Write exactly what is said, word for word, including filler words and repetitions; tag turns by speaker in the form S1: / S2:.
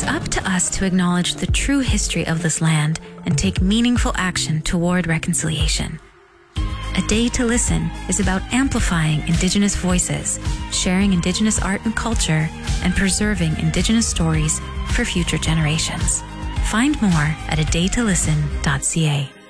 S1: It's up to us to acknowledge the true history of this land and take meaningful action toward reconciliation. A Day to Listen is about amplifying Indigenous voices, sharing Indigenous art and culture, and preserving Indigenous stories for future generations. Find more at a day to listen dot c a.